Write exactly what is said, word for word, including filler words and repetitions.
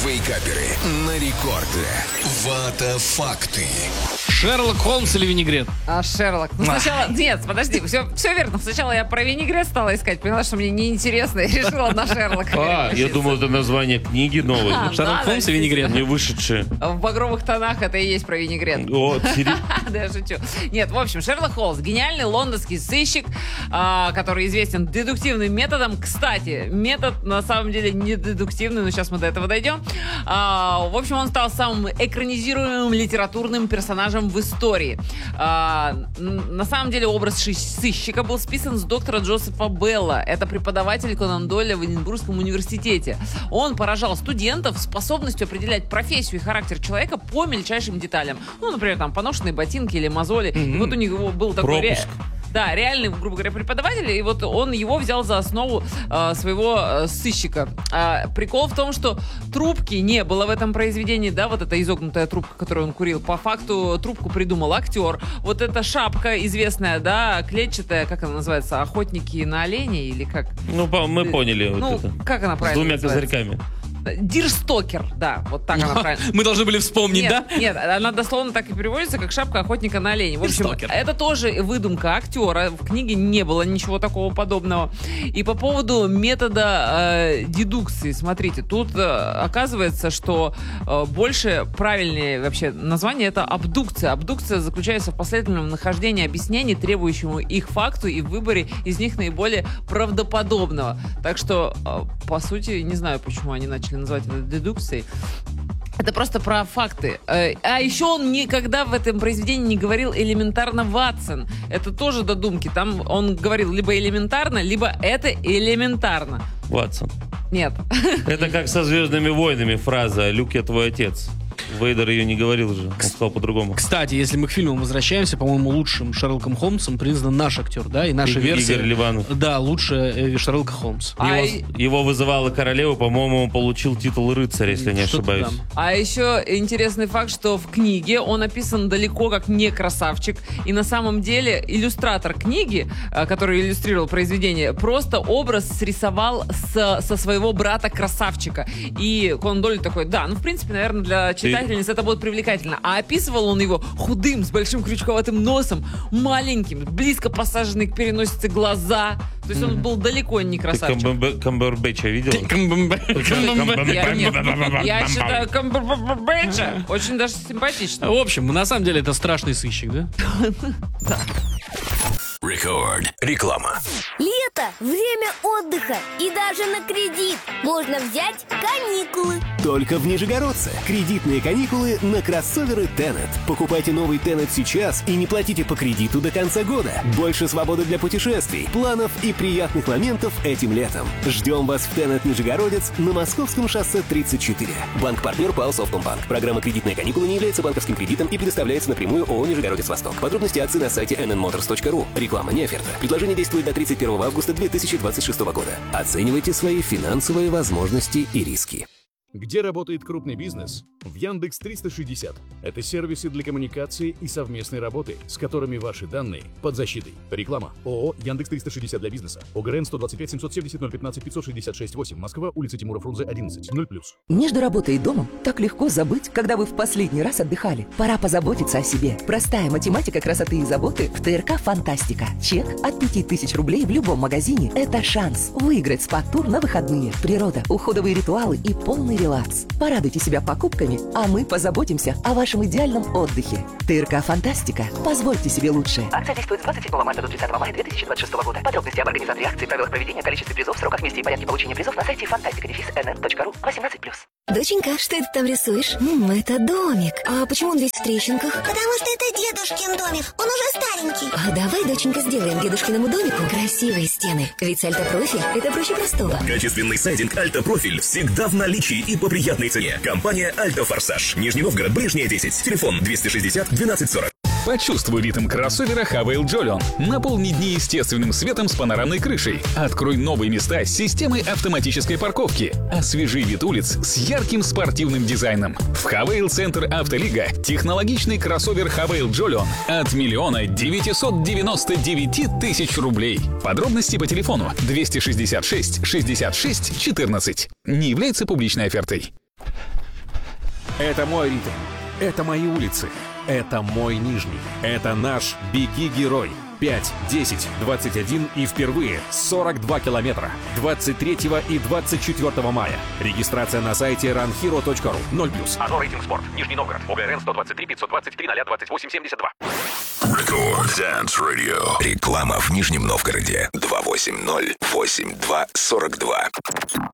Вейкаперы на рекорде. Вата факты. Шерлок Холмс или винегрет? А, Шерлок. Ну, сначала... Нет, подожди, все, все верно. Сначала я про винегрет стала искать, поняла, что мне неинтересно, и решила на Шерлока. А, я думал, это название книги новой. А, Шерлок да, Холмс да, и винегрет. Не вышедшие. В багровых тонах это и есть про винегрет. О, серьезно? Да, я шучу. Нет, в общем, Шерлок Холмс, гениальный лондонский сыщик, а, который известен дедуктивным методом. Кстати, метод на самом деле не дедуктивный, но сейчас мы до этого дойдем. А, в общем, он стал самым экранизируемым литературным персонажем в истории. А, на самом деле образ сыщика был списан с доктора Джозефа Белла. Это преподаватель Конан Дойля в Эдинбургском университете. Он поражал студентов способностью определять профессию и характер человека по мельчайшим деталям. Ну, например, там поношенные ботинки или мозоли. Mm-hmm. И вот у него был такой... Пропуск. Да, реальный, грубо говоря, преподаватель, и вот он его взял за основу э, своего э, сыщика. А, прикол в том, что трубки не было в этом произведении, да, вот эта изогнутая трубка, которую он курил. По факту трубку придумал актер. Вот эта шапка известная, да, клетчатая, как она называется, охотники на оленей или как? Ну, мы поняли. Ну, вот это. как она правильно С двумя называется? козырьками. Дирстокер, да, вот так она правильно. Мы должны были вспомнить, нет, да? Нет, она дословно так и переводится, как шапка охотника на оленей. В общем, Дирстокер. это тоже выдумка актера. В книге не было ничего такого подобного. И по поводу метода э, дедукции, смотрите, тут э, оказывается, что э, больше правильнее вообще название — это абдукция. Абдукция заключается в последовательном нахождении объяснений, требующему их факту, и в выборе из них наиболее правдоподобного. Так что, э, по сути, не знаю, почему они начали называть это дедукцией. Это просто про факты. А еще он никогда в этом произведении не говорил элементарно Ватсон. Это тоже додумки. Там он говорил либо элементарно, либо это элементарно. Ватсон. Нет. Это как со «Звездными войнами» фраза «Люк, я твой отец». Вейдер ее не говорил же, он сказал по-другому. Кстати, если мы к фильмам возвращаемся, по-моему, лучшим Шерлоком Холмсом признан наш актер, да, и наша И- версия. Игорь Ливанов. Да, лучше э, Шерлока Холмс. А Его, и- его вызывала королева, по-моему, он получил титул рыцаря, если не Что-то ошибаюсь. там. А еще интересный факт, что в книге он описан далеко как не красавчик. И на самом деле иллюстратор книги, э, который иллюстрировал произведение, просто образ срисовал с- со своего брата-красавчика. И Конан Дойль такой: да, ну в принципе, наверное, для читательниц это будет привлекательно. А описывал он его худым, с большим крючковатым носом, маленьким, близко посаженные к переносице глаза. То есть он был далеко не Ты красавчик. Камбербэ- Камбербэтча видел? Я, нет, я считаю Камбербэтча очень даже симпатично. В общем, на самом деле это страшный сыщик, да? Рекорд. Реклама. Лето, время отдыха и даже на кредит можно взять каникулы. Только в Нижегородце. Кредитные каникулы на кроссоверы Tenet. Покупайте новый Tenet сейчас и не платите по кредиту до конца года. Больше свободы для путешествий, планов и приятных моментов этим летом. Ждем вас в Tenet Нижегородец на Московском шоссе тридцать четыре. Банк-партнер ПАО «Совкомбанк». Программа «Кредитные каникулы» не является банковским кредитом и предоставляется напрямую ООО «Нижегородец Восток». Подробности акций на сайте эн эн моторс точка ру. Реклама не оферта. Предложение действует до тридцать первого августа две тысячи двадцать шестого года. Оценивайте свои финансовые возможности и риски. Где работает крупный бизнес? В Яндекс триста шестьдесят. Это сервисы для коммуникации и совместной работы, с которыми ваши данные под защитой. Реклама. ООО Яндекс триста шестьдесят для бизнеса. ОГРН сто двадцать пять семьсот семьдесят ноль пятнадцать пятьсот шестьдесят шесть восемь. Москва, улица Тимура Фрунзе, одиннадцать. ноль плюс. Между работой и домом так легко забыть, когда вы в последний раз отдыхали. Пора позаботиться о себе. Простая математика красоты и заботы в ТРК «Фантастика». Чек от пяти тысяч рублей в любом магазине – это шанс выиграть спа-тур на выходные. Природа, уходовые ритуалы и полный релакс. Порадуйте себя покупками, а мы позаботимся о вашем идеальном отдыхе. ТРК «Фантастика». Позвольте себе лучшее. Акция действует с двадцать седьмого марта до тридцатого мая две тысячи двадцать шестого года. Подробности об организации акции, правилах проведения, количестве призов, сроках, месте и порядке получения призов на сайте фантастика эн эн точка ру. восемнадцать плюс. Доченька, что это там рисуешь? М, это домик. А почему он весь в трещинках? Потому что это дедушкин домик, он уже старенький. А давай, доченька, сделаем дедушкиному домику красивые стены. Ведь альтопрофиль – это проще простого. Качественный сайдинг «Альтопрофиль» всегда в наличии и по приятной цене. Компания «Альто Форсаж». Нижний Новгород, Брежняя, десять. Телефон двести шестьдесят двенадцать сорок. Почувствуй ритм кроссовера Хавейл Джолион. Наполни дни естественным светом с панорамной крышей. Открой новые места с системой автоматической парковки. Освежи вид улиц с ярким спортивным дизайном. В Хавейл Центр Автолига технологичный кроссовер Хавейл Джолион от миллиона девятисот девяносто девяти тысяч рублей. Подробности по телефону двести шестьдесят шесть шестьдесят шесть четырнадцать. Не является публичной офертой. Это мой ритм. Это мои улицы. Это мой Нижний. Это наш «Беги, герой». пять, десять, двадцать один и впервые сорок два километра. двадцать третьего и двадцать четвёртого мая. Регистрация на сайте ранхиро точка ру. ноль плюс. Оно рейтинг спорт. Нижний Новгород. ОГРН сто двадцать три пятьсот двадцать три ноль двадцать восемь семьдесят два. Рекорд Dance Radio. Реклама в Нижнем Новгороде. два восемь ноль восемь два сорок два.